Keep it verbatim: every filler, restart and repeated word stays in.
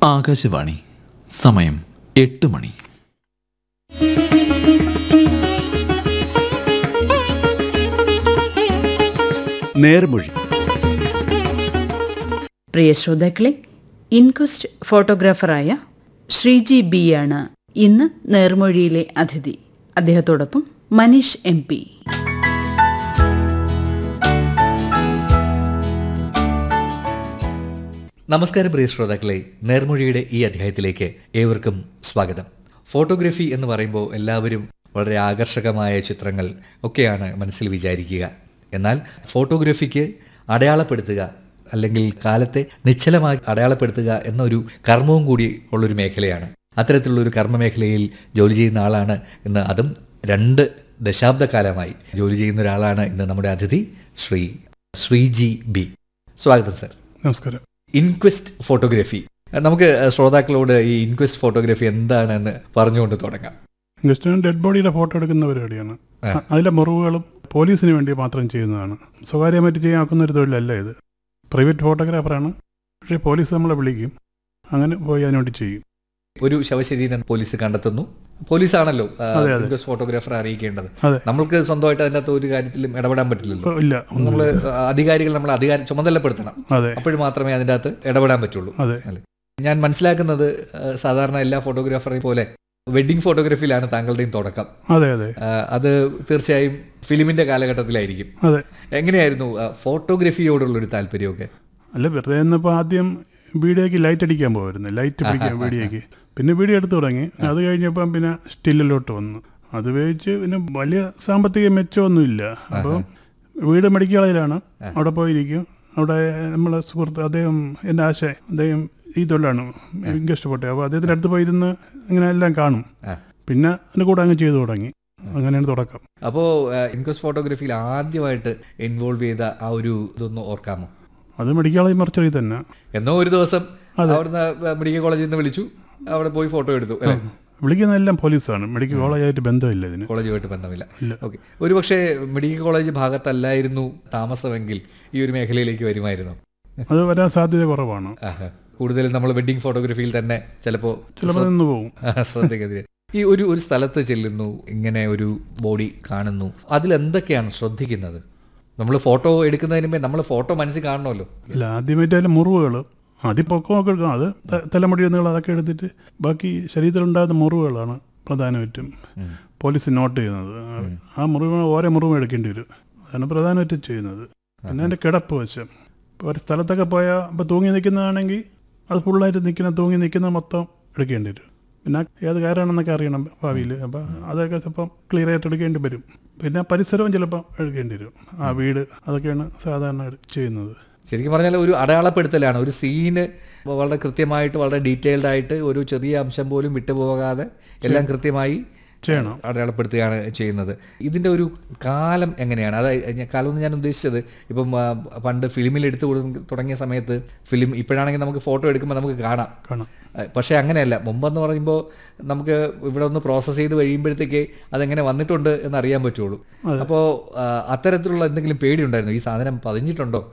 ആകാശവാണി. സമയം എട്ട് മണി. നേർമൊഴി. പ്രിയ ശ്രോതാക്കളെ, ഇൻക്വസ്റ്റ് ഫോട്ടോഗ്രാഫറായ ശ്രീജി ബി ആണ് ഇന്ന് നേർമൊഴിയിലെ അതിഥി. അദ്ദേഹത്തോടൊപ്പം മനീഷ് എം പി. നമസ്കാരം പ്രിയ ശ്രോതാക്കളെ, നേർമൊഴിയുടെ ഈ അധ്യായത്തിലേക്ക് ഏവർക്കും സ്വാഗതം. ഫോട്ടോഗ്രാഫി എന്ന് പറയുമ്പോൾ എല്ലാവരും വളരെ ആകർഷകമായ ചിത്രങ്ങൾ ഒക്കെയാണ് മനസ്സിൽ വിചാരിക്കുക. എന്നാൽ ഫോട്ടോഗ്രാഫിക്ക് അടയാളപ്പെടുത്തുക അല്ലെങ്കിൽ കാലത്തെ നിശ്ചലമായി അടയാളപ്പെടുത്തുക എന്നൊരു കർമ്മവും കൂടി ഉള്ളൊരു മേഖലയാണ്. അത്തരത്തിലുള്ളൊരു കർമ്മമേഖലയിൽ ജോലി ചെയ്യുന്ന ആളാണ് ഇന്ന്, അതും രണ്ട് ദശാബ്ദക്കാലമായി ജോലി ചെയ്യുന്ന ഒരാളാണ് ഇന്ന് നമ്മുടെ അതിഥി, ശ്രീ ശ്രീജി ബി. സ്വാഗതം സർ. നമസ്കാരം. ഇൻക്വസ്റ്റ് ഫോട്ടോഗ്രാഫി, നമുക്ക് ശ്രോതാക്കളോട് ഈ ഇൻക്വസ്റ്റ് ഫോട്ടോഗ്രാഫി എന്താണെന്ന് പറഞ്ഞുകൊണ്ട് തുടങ്ങാം. ഇൻക്വസ്റ്റ് ഡെഡ് ബോഡിയുടെ ഫോട്ടോ എടുക്കുന്ന പരിപാടിയാണ്. അതിലെ മുറിവുകളും പോലീസിന് വേണ്ടി മാത്രം ചെയ്യുന്നതാണ്. സ്വകാര്യമായിട്ട് ചെയ്യാക്കുന്ന ഒരു തൊഴിലല്ല ഇത്. പ്രൈവറ്റ് ഫോട്ടോഗ്രാഫറാണ്, പക്ഷേ പോലീസ് നമ്മളെ വിളിക്കും, അങ്ങനെ പോയി അതിനുവേണ്ടി ചെയ്യും. ഒരു ശവശരീരം പോലീസ് കണ്ടെത്തുന്നു, പോലീസാണല്ലോ ഇൻക്വസ്റ്റ് ഫോട്ടോഗ്രാഫർ അറിയിക്കേണ്ടത്. നമ്മൾക്ക് സ്വന്തമായിട്ട് അതിൻ്റെ അകത്ത് ഒരു കാര്യത്തിലും ഇടപെടാൻ പറ്റില്ലല്ലോ. ഇല്ല, നമ്മൾ അധികാരികൾ നമ്മൾ അധികാരി ചുമതലപ്പെടുത്തണം, അപ്പോൾ മാത്രമേ അതിൻ്റെ അകത്ത് ഇടപെടാൻ പറ്റുള്ളൂ. ഞാൻ മനസ്സിലാക്കുന്നത് സാധാരണ എല്ലാ ഫോട്ടോഗ്രാഫറെയും പോലെ വെഡിങ് ഫോട്ടോഗ്രാഫിയിലാണ് താങ്കളുടെയും തുടക്കം. അതെ അതെ അത് തീർച്ചയായും ഫിലിമിന്റെ കാലഘട്ടത്തിലായിരിക്കും. എങ്ങനെയായിരുന്നു ഫോട്ടോഗ്രാഫിയോടുള്ളൊരു താല്പര്യമൊക്കെ? അല്ല, വെറുതെ ഇപ്പോൾ ആദ്യം വീഡിയോക്ക് ലൈറ്റ് അടിക്കാൻ പോകുമായിരുന്നു, ലൈറ്റ് പിടിക്കാൻ വീഡിയോക്ക്. പിന്നെ വീഡിയോ എടുത്തു തുടങ്ങി. അത് കഴിഞ്ഞപ്പം പിന്നെ സ്റ്റില്ലിലോട്ട് വന്നു. അത് ഉപയോഗിച്ച് പിന്നെ വലിയ സാമ്പത്തിക മെച്ചമൊന്നുമില്ല. അപ്പോൾ വീട് മെഡിക്കൽ കോളേജിലാണ്, അവിടെ പോയിരിക്കും. അവിടെ നമ്മളെ സുഹൃത്ത്, അദ്ദേഹം എൻ്റെ ആശ, അദ്ദേഹം ഈ തൊഴിലാണ്, ഇൻക്വസ്റ്റ് ഫോട്ടോ. അപ്പോൾ അദ്ദേഹത്തിൻ്റെ അടുത്ത് പോയിരുന്ന് ഇങ്ങനെ എല്ലാം കാണും. പിന്നെ അതിൻ്റെ കൂടെ അങ്ങ് ചെയ്തു തുടങ്ങി. അങ്ങനെയാണ് തുടക്കം. അപ്പോൾ ഇൻക്വസ്റ്റ് ഫോട്ടോഗ്രാഫിയിൽ ആദ്യമായിട്ട് ഇൻവോൾവ് ചെയ്ത ആ ഒരു ഇതൊന്ന് ഓർക്കാമോ? അത് മെഡിക്കൽ കോളേജ് മർച്ചറി തന്നെ. എന്നോ ഒരു ദിവസം അവിടുന്ന് മെഡിക്കൽ കോളേജിൽ നിന്ന് വിളിച്ചു, അവിടെ പോയി ഫോട്ടോ എടുത്തു. വിളിക്കുന്നതെല്ലാം പോലീസാണ്, മെഡിക്കൽ കോളേജായിട്ട് ബന്ധമില്ല ഇതിന്. കോളേജുമായിട്ട് ബന്ധമില്ല. ഓക്കെ. ഒരു പക്ഷേ മെഡിക്കൽ കോളേജ് ഭാഗത്തല്ലായിരുന്നു താമസമെങ്കിൽ ഈ ഒരു മേഖലയിലേക്ക് വരുമായിരുന്നു? അത് വരാൻ സാധ്യത കുറവാണ്. കൂടുതലും നമ്മൾ വെഡിങ് ഫോട്ടോഗ്രാഫിയിൽ തന്നെ ചിലപ്പോൾ ചിലപ്പോൾ നിന്ന് പോകും. ശ്രദ്ധിക്കുന്നത് ഈ ഒരു ഒരു സ്ഥലത്ത് ചെല്ലുന്നു, ഇങ്ങനെ ഒരു ബോഡി കാണുന്നു, അതിലെന്തൊക്കെയാണ് ശ്രദ്ധിക്കുന്നത്? നമ്മൾ ഫോട്ടോ എടുക്കുന്നതിന് മുമ്പേ നമ്മൾ ഫോട്ടോ മനസ്സിൽ കാണണമല്ലോ. ഇല്ല, ആദ്യമായിട്ട് അതിലെ മുറിവുകൾ, ആദ്യം പൊക്കമൊക്കെ എടുക്കാം, അത് തലമുടി നിങ്ങൾ അതൊക്കെ എടുത്തിട്ട് ബാക്കി ശരീരത്തിലുണ്ടാകുന്ന മുറിവുകളാണ് പ്രധാനമായിട്ടും പോലീസ് നോട്ട് ചെയ്യുന്നത്. ആ മുറിവ് ഓരോ മുറിവും എടുക്കേണ്ടി വരും, അതാണ് പ്രധാനമായിട്ടും ചെയ്യുന്നത്. പിന്നെ അതിൻ്റെ കിടപ്പ് വശം, ഇപ്പോൾ ഒരു സ്ഥലത്തൊക്കെ പോയാൽ ഇപ്പോൾ തൂങ്ങി നിൽക്കുന്നതാണെങ്കിൽ അത് ഫുള്ളായിട്ട് നിൽക്കുന്ന തൂങ്ങി നിൽക്കുന്ന മൊത്തം എടുക്കേണ്ടി വരും. പിന്നെ ഏത് കയറാണെന്നൊക്കെ അറിയണം ഭാവിയിൽ, അപ്പോൾ അതൊക്കെ ചിലപ്പം ക്ലിയർ ആയിട്ട് എടുക്കേണ്ടി വരും. പിന്നെ പരിസരവും ചിലപ്പോൾ എടുക്കേണ്ടി വരും, ആ വീട്, അതൊക്കെയാണ് സാധാരണ ചെയ്യുന്നത്. ശരിക്കും പറഞ്ഞാൽ ഒരു അടയാളപ്പെടുത്തലാണ്. ഒരു സീന് വളരെ കൃത്യമായിട്ട്, വളരെ ഡീറ്റെയിൽഡ് ആയിട്ട്, ഒരു ചെറിയ അംശം പോലും വിട്ടുപോകാതെ എല്ലാം കൃത്യമായി ചെയ്യണം, അടയാളപ്പെടുത്തുകയാണ് ചെയ്യുന്നത്. ഇതിൻ്റെ ഒരു കാലം എങ്ങനെയാണ്? അതായത് കാലം എന്ന് ഞാൻ ഉദ്ദേശിച്ചത്, ഇപ്പം പണ്ട് ഫിലിമിൽ എടുത്തു തുടങ്ങിയ സമയത്ത്, ഫിലിം ഇപ്പോഴാണെങ്കിൽ നമുക്ക് ഫോട്ടോ എടുക്കുമ്പോൾ നമുക്ക് കാണാം കാണാം പക്ഷേ അങ്ങനെയല്ല. മുമ്പെന്ന് പറയുമ്പോൾ നമുക്ക് ഇവിടെ ഒന്ന് പ്രോസസ്സ് ചെയ്ത് കഴിയുമ്പോഴത്തേക്ക് അതെങ്ങനെ വന്നിട്ടുണ്ട് എന്നറിയാൻ പറ്റുള്ളൂ. അപ്പോൾ അത്തരത്തിലുള്ള എന്തെങ്കിലും പേടി ഉണ്ടായിരുന്നു? ഈ സാധനം പതിഞ്ഞിട്ടുണ്ടോ,